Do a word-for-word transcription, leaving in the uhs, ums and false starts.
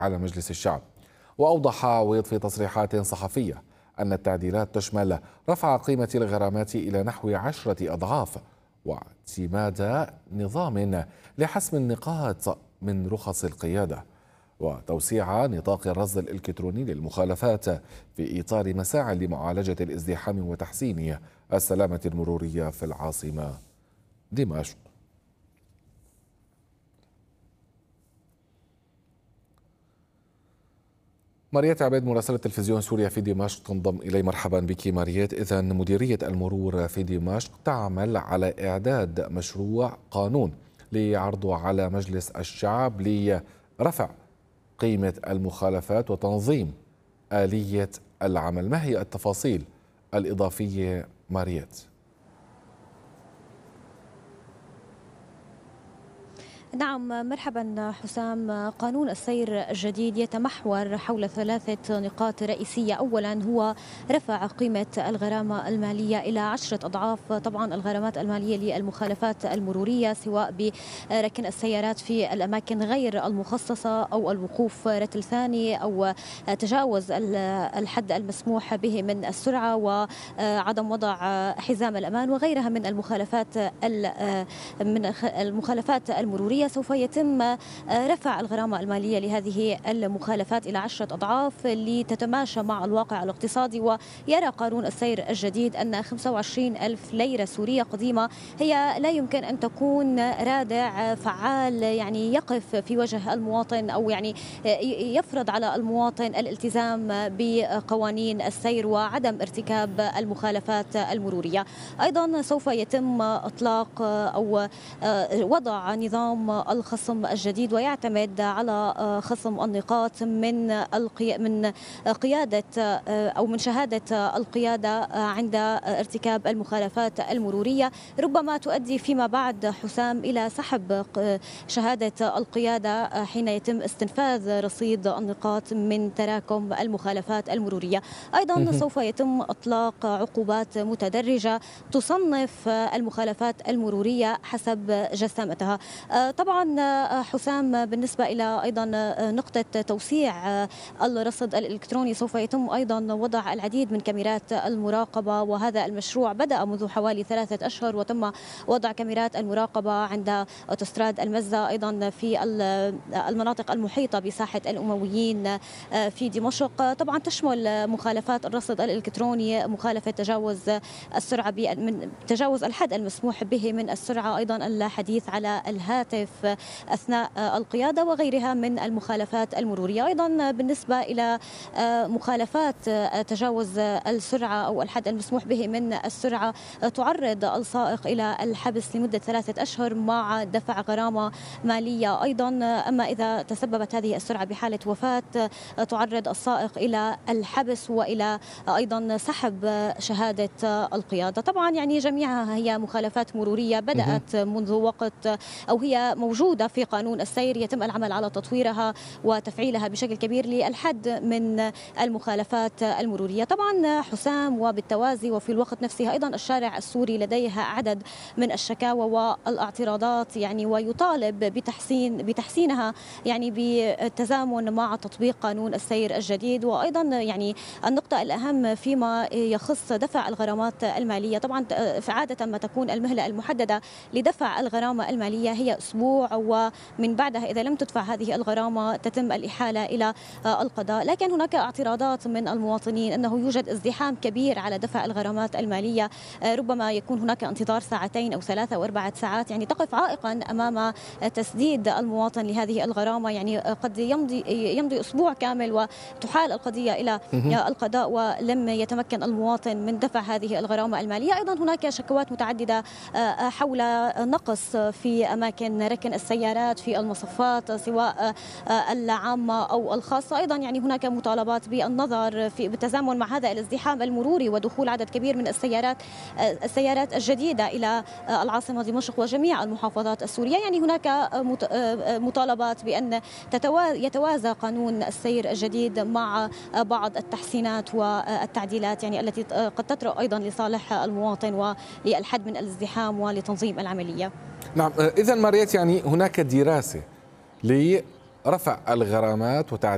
على مجلس الشعب. وأوضح عويض في تصريحات صحفية أن التعديلات تشمل رفع قيمة الغرامات إلى نحو عشرة أضعاف، واعتماد نظام لحسم النقاط من رخص القيادة، وتوسيع نطاق الرصد الإلكتروني للمخالفات في إطار مساعٍ لمعالجة الازدحام وتحسين السلامة المرورية في العاصمة دمشق. ماريات عبيد مراسلة تلفزيون سوريا في دمشق تنضم إلي. مرحبا بك ماريات. إذا مديرية المرور في دمشق تعمل على إعداد مشروع قانون لعرضه على مجلس الشعب لرفع قيمة المخالفات وتنظيم آلية العمل. ما هي التفاصيل الإضافية ماريات؟ نعم مرحبا حسام. قانون السير الجديد يتمحور حول ثلاثة نقاط رئيسية. أولا هو رفع قيمة الغرامة المالية إلى عشرة أضعاف طبعا الغرامات المالية للمخالفات المرورية، سواء بركن السيارات في الأماكن غير المخصصة أو الوقوف رتل ثاني أو تجاوز الحد المسموح به من السرعة وعدم وضع حزام الأمان وغيرها من المخالفات من المخالفات المرورية. سوف يتم رفع الغرامة المالية لهذه المخالفات إلى عشرة أضعاف لتتماشى مع الواقع الاقتصادي. ويرى قانون السير الجديد أن خمسة وعشرين ألف ليرة سورية قديمة هي لا يمكن أن تكون رادع فعال يعني يقف في وجه المواطن أو يعني يفرض على المواطن الالتزام بقوانين السير وعدم ارتكاب المخالفات المرورية. أيضا سوف يتم إطلاق أو وضع نظام الخصم الجديد، ويعتمد على خصم النقاط من القي... من قيادة أو من شهادة القيادة عند ارتكاب المخالفات المرورية، ربما تؤدي فيما بعد حسام إلى سحب شهادة القيادة حين يتم استنفاذ رصيد النقاط من تراكم المخالفات المرورية. أيضا سوف يتم إطلاق عقوبات متدرجة تصنف المخالفات المرورية حسب جسامتها. طبعا حسام بالنسبة إلى أيضا نقطة توسيع الرصد الإلكتروني، سوف يتم أيضا وضع العديد من كاميرات المراقبة، وهذا المشروع بدأ منذ حوالي ثلاثة أشهر وتم وضع كاميرات المراقبة عند أوتوستراد المزة، أيضا في المناطق المحيطة بساحة الأمويين في دمشق. طبعا تشمل مخالفات الرصد الإلكتروني مخالفة تجاوز السرعة من تجاوز الحد المسموح به من السرعة، أيضا الحديث على الهاتف أثناء القيادة وغيرها من المخالفات المرورية. أيضا بالنسبة إلى مخالفات تجاوز السرعة أو الحد المسموح به من السرعة، تعرض السائق إلى الحبس لمدة ثلاثة أشهر مع دفع غرامة مالية. أيضا أما إذا تسببت هذه السرعة بحالة وفاة، تعرض السائق إلى الحبس وإلى أيضا سحب شهادة القيادة. طبعا يعني جميعها هي مخالفات مرورية بدأت منذ وقت أو هي موجودة في قانون السير، يتم العمل على تطويرها وتفعيلها بشكل كبير للحد من المخالفات المرورية. طبعا حسام وبالتوازي وفي الوقت نفسه أيضا الشارع السوري لديها عدد من الشكاوى والاعتراضات يعني ويطالب بتحسين بتحسينها يعني بالتزامن مع تطبيق قانون السير الجديد. وأيضا يعني النقطة الأهم فيما يخص دفع الغرامات المالية، طبعا عادة ما تكون المهلة المحددة لدفع الغرامة المالية هي أسبوع، ومن بعدها إذا لم تدفع هذه الغرامة تتم الإحالة إلى القضاء. لكن هناك اعتراضات من المواطنين أنه يوجد ازدحام كبير على دفع الغرامات المالية، ربما يكون هناك انتظار ساعتين أو ثلاثة أو أربعة ساعات، يعني تقف عائقا أمام تسديد المواطن لهذه الغرامة. يعني قد يمضي يمضي أسبوع كامل وتحال القضية إلى القضاء ولم يتمكن المواطن من دفع هذه الغرامة المالية. أيضا هناك شكوات متعددة حول نقص في أماكن ركن السيارات في المصفات سواء العامة أو الخاصة. أيضا يعني هناك مطالبات بالنظر في بالتزامن مع هذا الازدحام المروري ودخول عدد كبير من السيارات السيارات الجديدة إلى العاصمة دمشق وجميع المحافظات السورية. يعني هناك مطالبات بأن يتوازى قانون السير الجديد مع بعض التحسينات والتعديلات يعني التي قد تطرأ أيضا لصالح المواطن وللحد من الازدحام ولتنظيم العملية. نعم، إذن ماريات يعني هناك دراسة لرفع الغرامات وتعديل